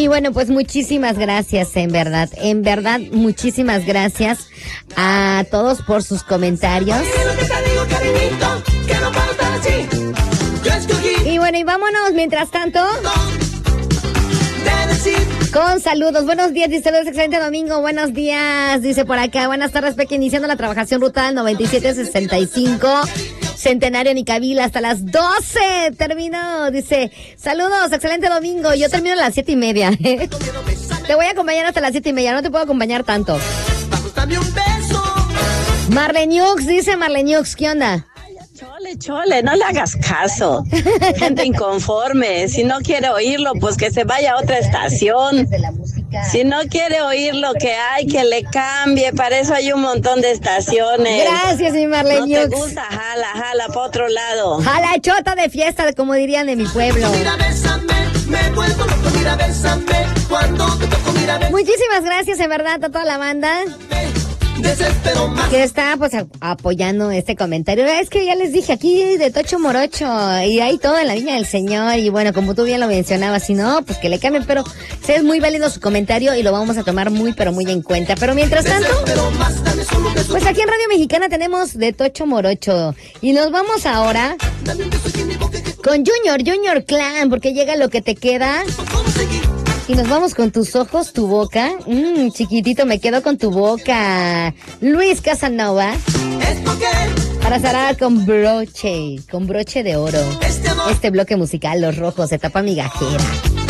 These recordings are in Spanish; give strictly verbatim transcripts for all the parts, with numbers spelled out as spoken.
Y bueno, pues muchísimas gracias, en verdad, en verdad, muchísimas gracias a todos por sus comentarios. Y bueno, y vámonos, mientras tanto, con saludos. Buenos días, dice saludos, excelente domingo. Buenos días, dice por acá. Buenas tardes, Peque, iniciando la trabajación rutal noventa y siete sesenta y cinco. Centenario Nicavila hasta las doce. Termino, dice, saludos, excelente domingo. Yo termino a las siete y media. ¿eh? Te voy a acompañar hasta las siete y media, no te puedo acompañar tanto. Marlenux, dice Marlenux, ¿qué onda? Chole, chole, no le hagas caso. Gente inconforme. Si no quiere oírlo, pues que se vaya a otra estación. Si no quiere oír lo que hay, que le cambie. Para eso hay un montón de estaciones. Gracias, mi Marlene. No te gusta, jala, jala para otro lado. Jala chota de fiesta, como dirían de mi pueblo. Muchísimas gracias, en verdad, a toda la banda que está pues a, apoyando este comentario. Es que ya les dije, aquí de Tocho Morocho y hay todo en la viña del Señor. Y bueno, como tú bien lo mencionabas, si no, pues que le cambien. Pero sí, es muy válido su comentario y lo vamos a tomar muy pero muy en cuenta. Pero mientras tanto, pues aquí en Radio Mexicana tenemos de Tocho Morocho. Y nos vamos ahora con Junior, Junior Clan, porque llega lo que te queda. Y nos vamos con tus ojos, tu boca. Mmm, chiquitito, me quedo con tu boca. Luis Casanova. Para cerrar con broche, con broche de oro. Este bloque musical, Los Rojos, etapa migajera.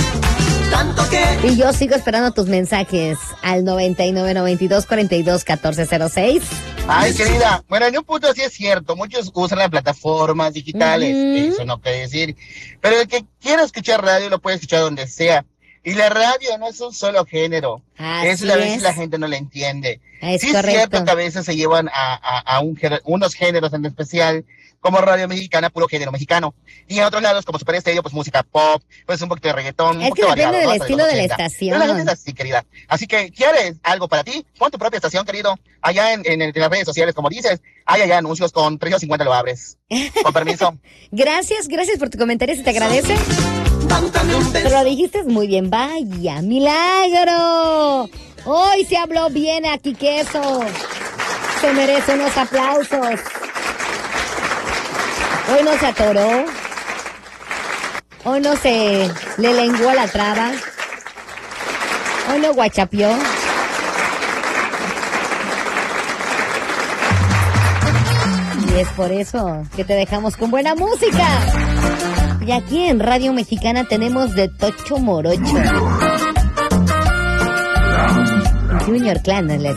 Y yo sigo esperando tus mensajes al noventa y nueve, noventa y dos, cuarenta y dos, catorce cero seis. Ay, querida, bueno, en un punto sí es cierto, muchos usan las plataformas digitales, uh-huh. Eso no quiere decir, pero el que quiera escuchar radio lo puede escuchar donde sea. Y la radio no es un solo género. Así Eso a veces es. la gente no la entiende. Es sí correcto. Es cierto que a veces se llevan a, a, a un, unos géneros en especial, como Radio Mexicana, puro género mexicano. Y en otros lados, como Super Estéreo, pues música pop, pues un poquito de reggaetón. Es un que poquito depende variado, del ¿no? estilo de la estación. Pero la gente es así, querida. Así que, ¿quieres algo para ti? Pon tu propia estación, querido. Allá en, en, en las redes sociales, como dices, hay allá anuncios con tres cincuenta, lo abres. Con permiso. Gracias, gracias por tu comentario, se te agradece. Te lo dijiste muy bien, vaya, milagro. Hoy se habló bien aquí, queso. Se merece unos aplausos. Hoy no se atoró. Hoy no se le lenguó la traba. Hoy no guachapió. Y es por eso que te dejamos con buena música. Y aquí en Radio Mexicana tenemos de Tocho Morocho. Junior Clan,